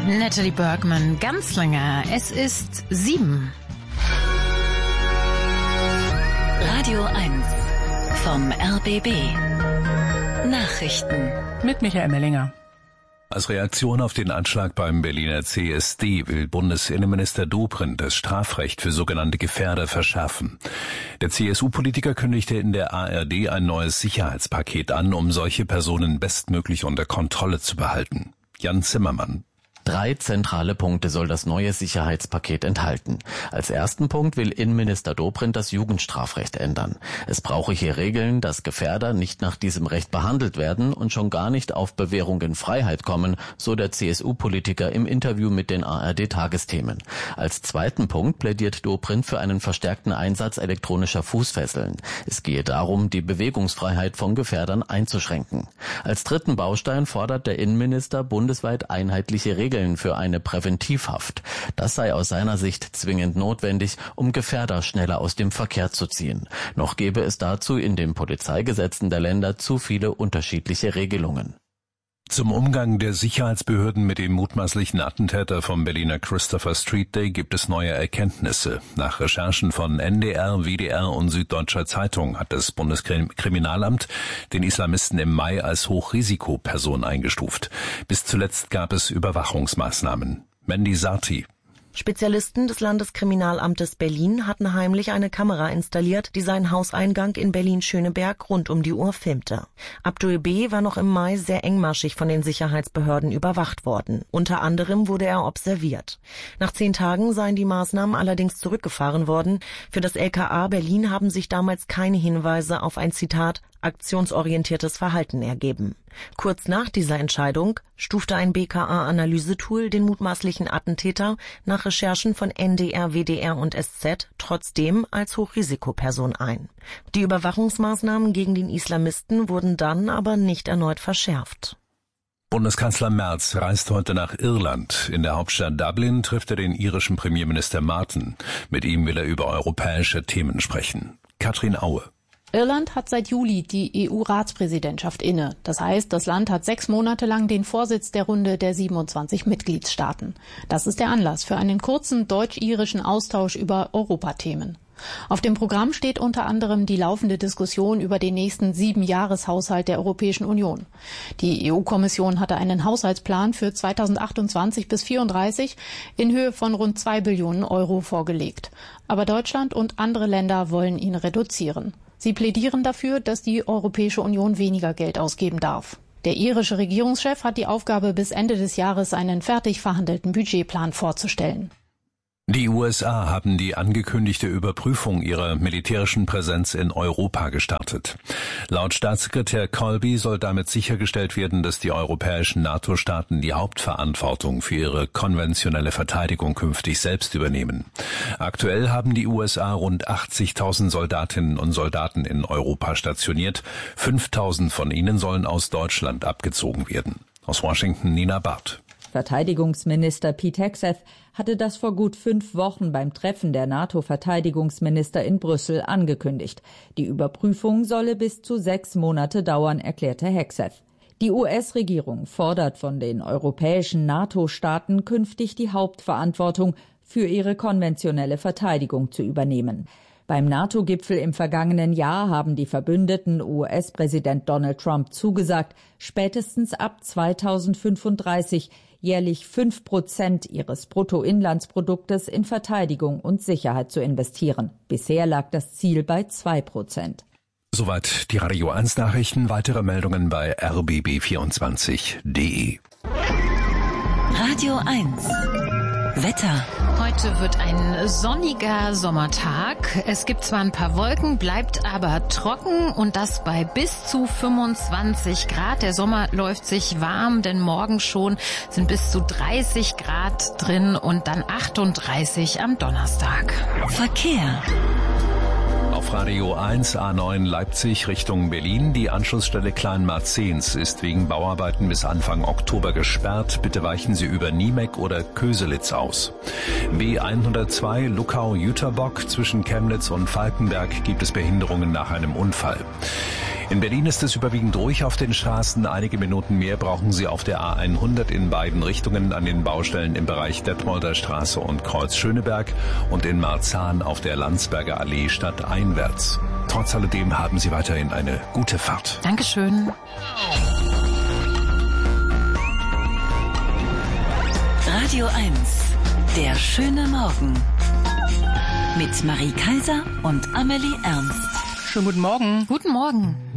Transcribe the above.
Natalie Bergman, Ganzlinger. Es ist 7. Radio 1 vom RBB. Nachrichten. Mit Michael Mellinger. Als Reaktion auf den Anschlag beim Berliner CSD will Bundesinnenminister Dobrindt das Strafrecht für sogenannte Gefährder verschärfen. Der CSU-Politiker kündigte in der ARD ein neues Sicherheitspaket an, um solche Personen bestmöglich unter Kontrolle zu behalten. Jan Zimmermann. 3 zentrale Punkte soll das neue Sicherheitspaket enthalten. Als ersten Punkt will Innenminister Dobrindt das Jugendstrafrecht ändern. Es brauche hier Regeln, dass Gefährder nicht nach diesem Recht behandelt werden und schon gar nicht auf Bewährung in Freiheit kommen, so der CSU-Politiker im Interview mit den ARD-Tagesthemen. Als zweiten Punkt plädiert Dobrindt für einen verstärkten Einsatz elektronischer Fußfesseln. Es gehe darum, die Bewegungsfreiheit von Gefährdern einzuschränken. Als dritten Baustein fordert der Innenminister bundesweit einheitliche Regeln für eine Präventivhaft. Das sei aus seiner Sicht zwingend notwendig, um Gefährder schneller aus dem Verkehr zu ziehen. Noch gäbe es dazu in den Polizeigesetzen der Länder zu viele unterschiedliche Regelungen. Zum Umgang der Sicherheitsbehörden mit dem mutmaßlichen Attentäter vom Berliner Christopher Street Day gibt es neue Erkenntnisse. Nach Recherchen von NDR, WDR und Süddeutscher Zeitung hat das Bundeskriminalamt den Islamisten im Mai als Hochrisikoperson eingestuft. Bis zuletzt gab es Überwachungsmaßnahmen. Mandy Sarti. Spezialisten des Landeskriminalamtes Berlin hatten heimlich eine Kamera installiert, die seinen Hauseingang in Berlin-Schöneberg rund um die Uhr filmte. Abdul B. war noch im Mai sehr engmaschig von den Sicherheitsbehörden überwacht worden. Unter anderem wurde er observiert. Nach 10 Tagen seien die Maßnahmen allerdings zurückgefahren worden. Für das LKA Berlin haben sich damals keine Hinweise auf ein, Zitat, aktionsorientiertes Verhalten ergeben. Kurz nach dieser Entscheidung stufte ein BKA-Analysetool den mutmaßlichen Attentäter nach Recherchen von NDR, WDR und SZ trotzdem als Hochrisikoperson ein. Die Überwachungsmaßnahmen gegen den Islamisten wurden dann aber nicht erneut verschärft. Bundeskanzler Merz reist heute nach Irland. In der Hauptstadt Dublin trifft er den irischen Premierminister Martin. Mit ihm will er über europäische Themen sprechen. Katrin Aue. Irland hat seit Juli die EU-Ratspräsidentschaft inne. Das heißt, das Land hat 6 Monate lang den Vorsitz der Runde der 27 Mitgliedstaaten. Das ist der Anlass für einen kurzen deutsch-irischen Austausch über Europathemen. Auf dem Programm steht unter anderem die laufende Diskussion über den nächsten 7-Jahreshaushalt der Europäischen Union. Die EU-Kommission hatte einen Haushaltsplan für 2028 bis 2034 in Höhe von rund 2 Billionen Euro vorgelegt. Aber Deutschland und andere Länder wollen ihn reduzieren. Sie plädieren dafür, dass die Europäische Union weniger Geld ausgeben darf. Der irische Regierungschef hat die Aufgabe, bis Ende des Jahres einen fertig verhandelten Budgetplan vorzustellen. Die USA haben die angekündigte Überprüfung ihrer militärischen Präsenz in Europa gestartet. Laut Staatssekretär Colby soll damit sichergestellt werden, dass die europäischen NATO-Staaten die Hauptverantwortung für ihre konventionelle Verteidigung künftig selbst übernehmen. Aktuell haben die USA rund 80.000 Soldatinnen und Soldaten in Europa stationiert. 5.000 von ihnen sollen aus Deutschland abgezogen werden. Aus Washington Nina Barth. Verteidigungsminister Pete Hegseth hatte das vor gut 5 Wochen beim Treffen der NATO-Verteidigungsminister in Brüssel angekündigt. Die Überprüfung solle bis zu 6 Monate dauern, erklärte Hegseth. Die US-Regierung fordert von den europäischen NATO-Staaten künftig die Hauptverantwortung für ihre konventionelle Verteidigung zu übernehmen. Beim NATO-Gipfel im vergangenen Jahr haben die Verbündeten US-Präsident Donald Trump zugesagt, spätestens ab 2035 jährlich 5% ihres Bruttoinlandsproduktes in Verteidigung und Sicherheit zu investieren. Bisher lag das Ziel bei 2%. Soweit die Radio 1 Nachrichten. Weitere Meldungen bei rbb24.de. Radio 1 Wetter. Heute wird ein sonniger Sommertag. Es gibt zwar ein paar Wolken, bleibt aber trocken und das bei bis zu 25 Grad. Der Sommer läuft sich warm, denn morgen schon sind bis zu 30 Grad drin und dann 38 am Donnerstag. Verkehr. Auf Radio 1 A9 Leipzig Richtung Berlin. Die Anschlussstelle Kleinmarzens ist wegen Bauarbeiten bis Anfang Oktober gesperrt. Bitte weichen Sie über Niemek oder Köselitz aus. B102 Luckau-Jüterbock zwischen Chemnitz und Falkenberg gibt es Behinderungen nach einem Unfall. In Berlin ist es überwiegend ruhig auf den Straßen. Einige Minuten mehr brauchen Sie auf der A100 in beiden Richtungen an den Baustellen im Bereich Detmolder Straße und Kreuz Schöneberg und in Marzahn auf der Landsberger Allee stadteinwärts. Trotz alledem haben Sie weiterhin eine gute Fahrt. Dankeschön. Radio 1, der schöne Morgen. Mit Marie Kaiser und Amelie Ernst. Schönen guten Morgen. Guten Morgen.